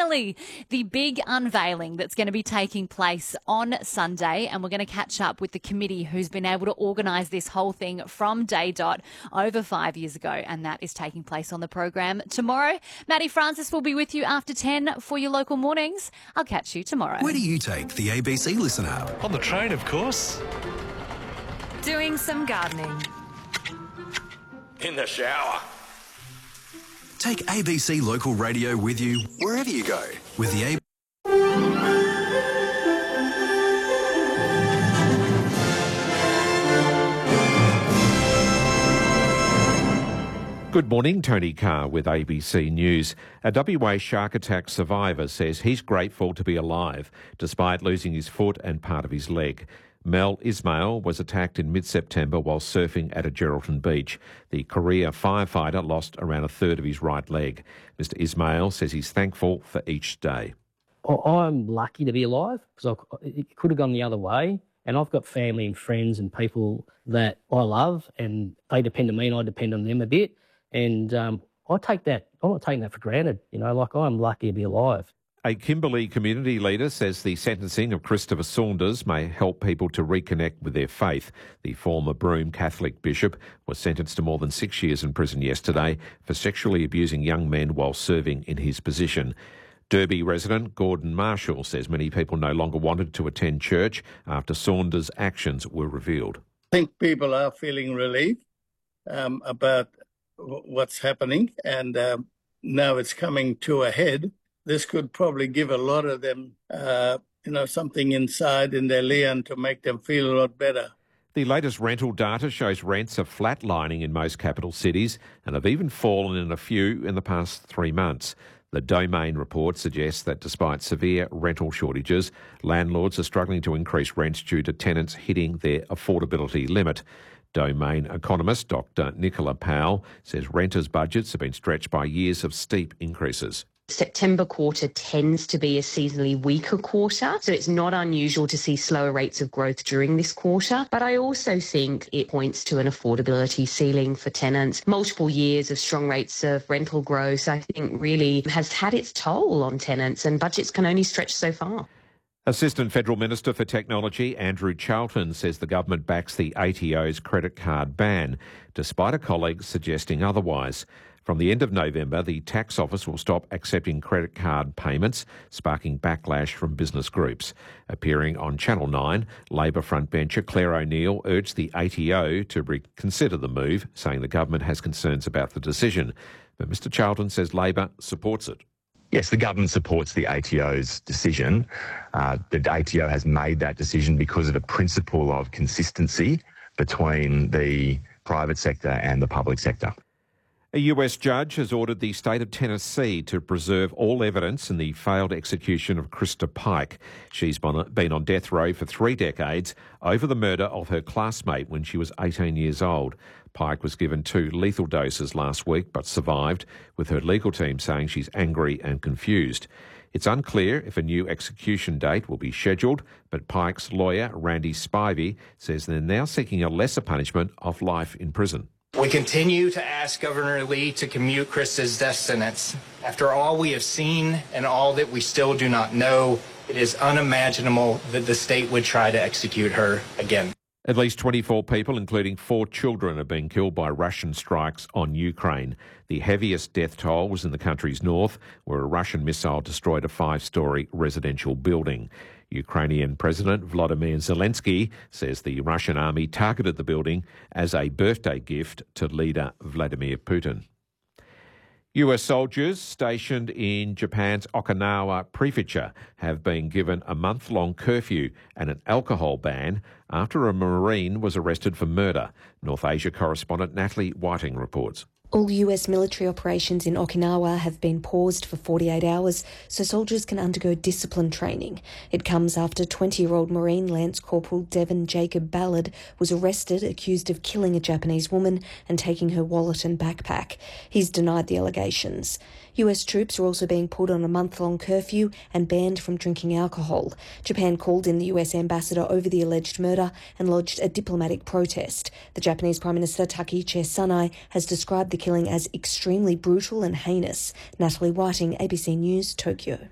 finally, the big unveiling that's going to be taking place on Sunday, and we're going to catch up with the committee who's been able to organise this whole thing from day dot over 5 years ago, and that is taking place on the program tomorrow. Maddie Francis will be with you after 10 for your local mornings. I'll catch you tomorrow. Where do you take the ABC Listen app? On the train, of course. Doing some gardening. In the shower. Take ABC Local Radio with you wherever you go with the ABC. Good morning, Tony Carr with ABC News. A WA shark attack survivor says he's grateful to be alive, despite losing his foot and part of his leg. Mel Ismail was attacked in mid-September while surfing at a Geraldton beach. The career firefighter lost around a third of his right leg. Mr Ismail says he's thankful for each day. I'm lucky to be alive because it could have gone the other way. And I've got family and friends and people that I love, and they depend on me and I depend on them a bit. And I'm not taking that for granted. I'm lucky to be alive. A Kimberley community leader says the sentencing of Christopher Saunders may help people to reconnect with their faith. The former Broome Catholic bishop was sentenced to more than 6 years in prison yesterday for sexually abusing young men while serving in his position. Derby resident Gordon Marshall says many people no longer wanted to attend church after Saunders' actions were revealed. I think people are feeling relief about what's happening, and now it's coming to a head. This could probably give a lot of them, something inside in their lian to make them feel a lot better. The latest rental data shows rents are flatlining in most capital cities and have even fallen in a few in the past 3 months. The Domain report suggests that despite severe rental shortages, landlords are struggling to increase rents due to tenants hitting their affordability limit. Domain economist Dr Nicola Powell says renters' budgets have been stretched by years of steep increases. September quarter tends to be a seasonally weaker quarter, so it's not unusual to see slower rates of growth during this quarter. But I also think it points to an affordability ceiling for tenants. Multiple years of strong rates of rental growth, I think, really has had its toll on tenants, and budgets can only stretch so far. Assistant Federal Minister for Technology Andrew Charlton says the government backs the ATO's credit card ban, despite a colleague suggesting otherwise. From the end of November, the tax office will stop accepting credit card payments, sparking backlash from business groups. Appearing on Channel 9, Labor frontbencher Claire O'Neill urged the ATO to reconsider the move, saying the government has concerns about the decision. But Mr Charlton says Labor supports it. Yes, the government supports the ATO's decision. The ATO has made that decision because of a principle of consistency between the private sector and the public sector. A US judge has ordered the state of Tennessee to preserve all evidence in the failed execution of Krista Pike. She's been on death row for 3 decades over the murder of her classmate when she was 18 years old. Pike was given 2 lethal doses last week but survived, with her legal team saying she's angry and confused. It's unclear if a new execution date will be scheduled, but Pike's lawyer, Randy Spivey, says they're now seeking a lesser punishment of life in prison. We continue to ask Governor Lee to commute Krista's death sentence. After all we have seen and all that we still do not know, it is unimaginable that the state would try to execute her again. At least 24 people, including 4 children, have been killed by Russian strikes on Ukraine. The heaviest death toll was in the country's north, where a Russian missile destroyed a 5-storey residential building. Ukrainian President Volodymyr Zelensky says the Russian army targeted the building as a birthday gift to leader Vladimir Putin. US soldiers stationed in Japan's Okinawa Prefecture have been given a month-long curfew and an alcohol ban after a Marine was arrested for murder. North Asia correspondent Natalie Whiting reports. All US military operations in Okinawa have been paused for 48 hours so soldiers can undergo discipline training. It comes after 20-year-old Marine Lance Corporal Devon Jacob Ballard was arrested accused of killing a Japanese woman and taking her wallet and backpack. He's denied the allegations. US troops are also being put on a month-long curfew and banned from drinking alcohol. Japan called in the US ambassador over the alleged murder and lodged a diplomatic protest. The Japanese Prime Minister Takaichi Sanai has described the killing as extremely brutal and heinous. Natalie Whiting, ABC News, Tokyo.